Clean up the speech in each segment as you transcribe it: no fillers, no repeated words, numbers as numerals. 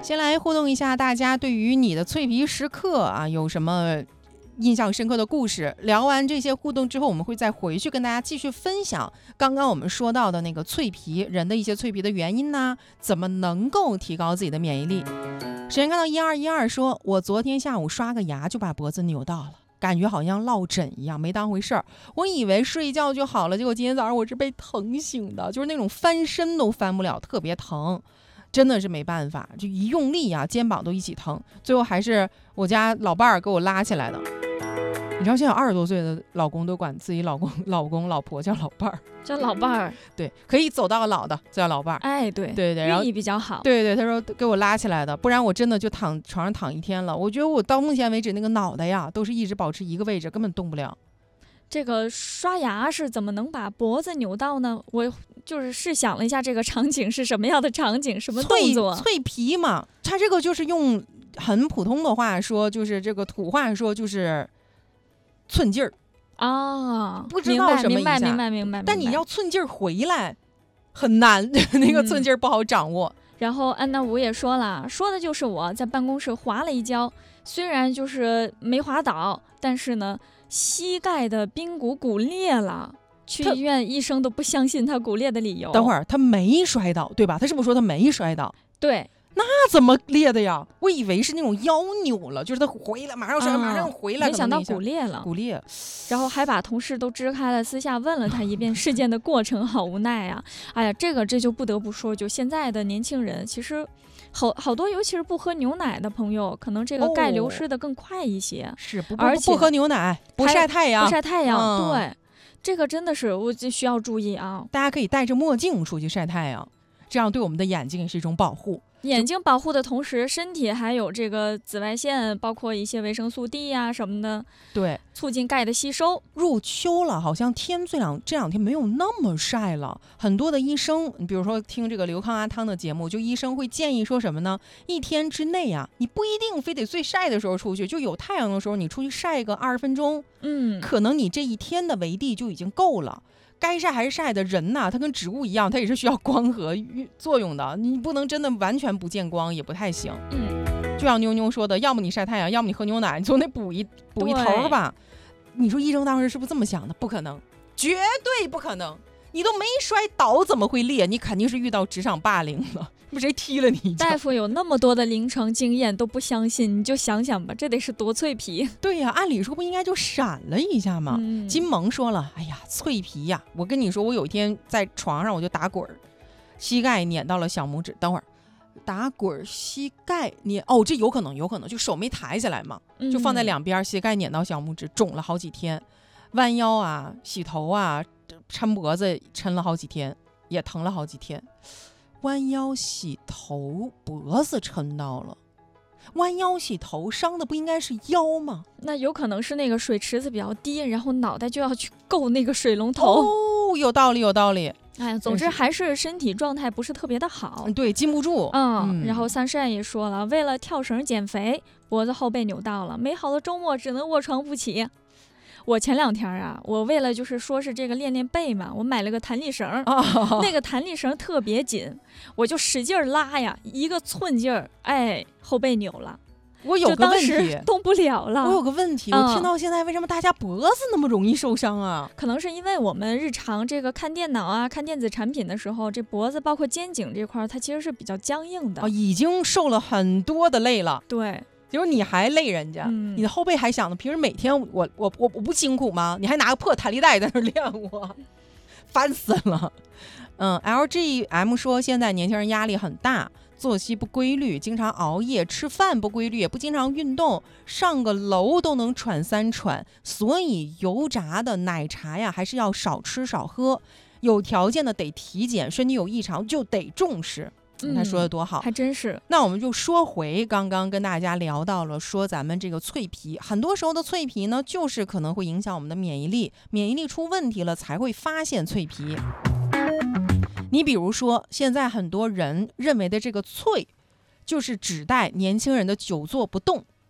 先来互动一下，大家对于你的脆皮时刻啊有什么印象深刻的故事？聊完这些互动之后，我们会再回去跟大家继续分享刚刚我们说到的那个脆皮人的一些脆皮的原因呢，怎么能够提高自己的免疫力。首先看到1212说，我昨天下午刷个牙就把脖子扭到了，感觉好像落枕一样，没当回事儿。我以为睡觉就好了，结果今天早上我是被疼醒的，就是那种翻身都翻不了，特别疼，真的是没办法，就一用力啊，肩膀都一起疼。最后还是我家老伴儿给我拉起来的。你知道现在有20多岁的老公都管自己老婆叫老伴儿， 叫老伴儿， 对，可以走到老的叫老伴儿。 哎，对对对，然后寓意比较好。 对，他说给我拉起来的，不然我真的就躺床上躺一天了。我觉得我到目前为止那个脑袋呀，都是一直保持一个位置，根本动不了。 这个刷牙是怎么能把脖子扭到呢？我就是试想了一下这个场景是什么样的场景，什么动作？ 脆皮嘛，它这个就是用很普通的话说，就是这个土话说就是寸劲儿啊， 不知道什么意思。 明白。 但你要寸劲儿回来很难，那个寸劲儿不好掌握。 然后安娜吴也说了，说的就是我在办公室滑了一跤，虽然就是没滑倒，但是呢，膝盖的髌骨骨裂了。去医院，医生都不相信他骨裂的理由。 等会儿他没摔倒，对吧？他是不是说他没摔倒？ 对。 那怎么裂的呀？我以为是那种腰扭了，就是他回来马上摔，马上回来， 没想到骨裂了。 骨裂， 然后还把同事都支开了，私下问了他一遍事件的过程，好无奈啊！哎呀，这就不得不说，就现在的年轻人，其实好多，尤其是不喝牛奶的朋友，可能这个钙流失的更快一些。 是，而且不喝牛奶，不晒太阳， 对，这个真的是我就需要注意啊！ 大家可以戴着墨镜出去晒太阳，这样对我们的眼睛也是一种保护。 眼睛保护的同时，身体还有这个紫外线，包括一些维生素 D 呀什么的， 对， 促进钙的吸收。 入秋了，好像天这两天没有那么晒了。很多的医生，你比如说听这个刘康阿汤的节目，就医生会建议说什么呢？一天之内啊，你不一定非得最晒的时候出去，就有太阳的时候，你出去晒个20分钟，可能你这一天的维 D 就已经够了。该晒还是晒的，人呐，它跟植物一样，它也是需要光合作用的，你不能真的完全不见光，也不太行。就像妞妞说的，要么你晒太阳，要么你喝牛奶，你总得补一头吧。你说医生当时是不是这么想的？不可能，绝对不可能。你都没摔倒，怎么会裂？你肯定是遇到职场霸凌了，不谁踢了你一脚？ 大夫有那么多的临床经验都不相信，你就想想吧，这得是多脆皮。 对呀，按理说不应该就闪了一下吗？金萌说了，哎呀，脆皮呀！我跟你说，我有一天在床上我就打滚，膝盖碾到了小拇指。等会儿打滚膝盖碾，这有可能，就手没抬起来嘛，就放在两边，膝盖碾到小拇指，肿了好几天。弯腰啊，洗头啊，抻脖子抻了好几天，也疼了好几天。弯腰洗头，脖子抻到了。弯腰洗头伤的不应该是腰吗？ 那有可能是那个水池子比较低，然后脑袋就要去够那个水龙头。 有道理。 哎呀，总之还是身体状态不是特别的好。 对，禁不住。 然后三善也说了，为了跳绳减肥，脖子后背扭到了，美好的周末只能卧床不起。我前2天啊，我为了就是说是这个练背嘛，我买了个弹力绳，那个弹力绳特别紧，我就使劲拉呀，1个寸劲儿，哎，后背扭了。 我有个问题， 动不了了。 我有个问题，我听到现在为什么大家脖子那么容易受伤啊？ 可能是因为我们日常这个看电脑啊、看电子产品的时候，这脖子包括肩颈这块，它其实是比较僵硬的。 已经受了很多的累了。 对。 结果你还累人家，你的后背还想着平时每天我不辛苦吗？你还拿个破弹力带在那练我，烦死了。LGM 说现在年轻人压力很大，作息不规律，经常熬夜，吃饭不规律，也不经常运动，上个楼都能喘3喘，所以油炸的奶茶呀还是要少吃少喝，有条件的得体检，身体有异常就得重视。他说的多好， 还真是。 那我们就说回刚刚跟大家聊到了，说咱们这个脆皮，很多时候的脆皮呢，就是可能会影响我们的免疫力，免疫力出问题了才会发现脆皮。你比如说，现在很多人认为的这个脆，就是指代年轻人的久坐不动，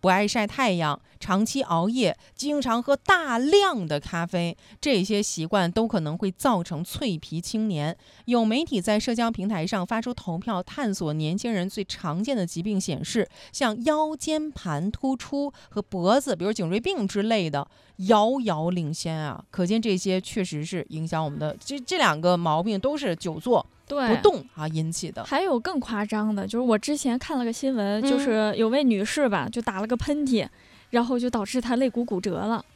不爱晒太阳，长期熬夜，经常喝大量的咖啡，这些习惯都可能会造成脆皮青年。有媒体在社交平台上发出投票，探索年轻人最常见的疾病，显示像腰间盘突出和脖子，比如颈椎病之类的，遥遥领先啊！可见这些确实是影响我们的。这两个毛病都是久坐不动啊引起的。 还有更夸张的，就是我之前看了个新闻，就是有位女士吧，就打了个喷嚏，然后就导致她肋骨骨折了。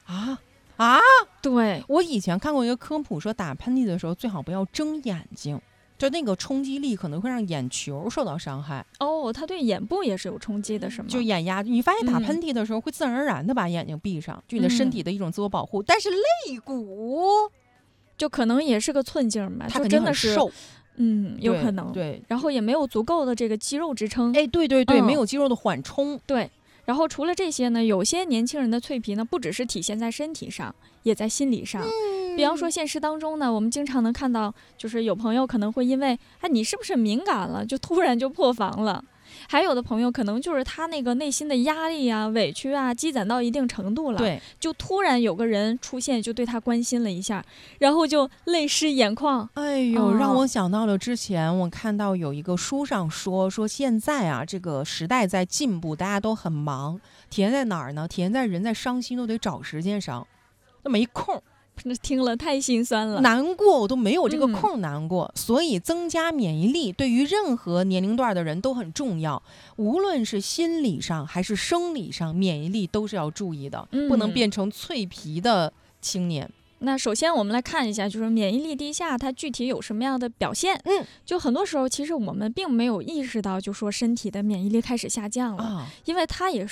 对， 我以前看过一个科普，说打喷嚏的时候最好不要睁眼睛，就那个冲击力可能会让眼球受到伤害。 哦，它对眼部也是有冲击的，是吗？ 就眼压，你发现打喷嚏的时候会自然而然的把眼睛闭上，就你的身体的一种自我保护。但是肋骨就可能也是个寸劲儿嘛， 它肯定很瘦。 有可能。 对， 然后也没有足够的这个肌肉支撑。 哎，对，没有肌肉的缓冲。 对。然后除了这些呢，有些年轻人的脆皮呢，不只是体现在身体上，也在心理上。比方说现实当中呢，我们经常能看到，就是有朋友可能会因为，你是不是敏感了，就突然就破防了。还有的朋友可能就是他那个内心的压力啊、委屈啊积攒到一定程度了， 对， 就突然有个人出现，就对他关心了一下，然后就泪湿眼眶。 哎呦，让我想到了之前我看到有一个书上说现在啊，这个时代在进步，大家都很忙，体现在哪儿呢？体现在人在伤心都得找时间伤，都没空。 听了太心酸了， 难过我都没有这个空难过。所以增加免疫力对于任何年龄段的人都很重要，无论是心理上还是生理上，免疫力都是要注意的，不能变成脆皮的青年。 那首先我们来看一下，就是免疫力低下它具体有什么样的表现。就很多时候其实我们并没有意识到，就说身体的免疫力开始下降了，因为它也